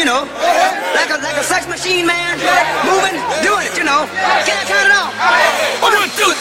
you know, like a sex machine, man, moving, doing it, you know. Can I turn it